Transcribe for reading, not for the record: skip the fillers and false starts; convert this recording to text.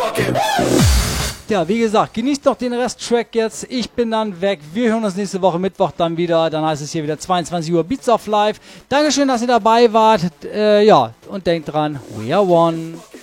Ja, wie gesagt, genießt doch den Rest-Track jetzt. Ich bin dann weg. Wir hören uns nächste Woche Mittwoch dann wieder. Dann heißt es hier wieder 22 Uhr Beats of Live. Dankeschön, dass ihr dabei wart. Ja, und denkt dran, we are one.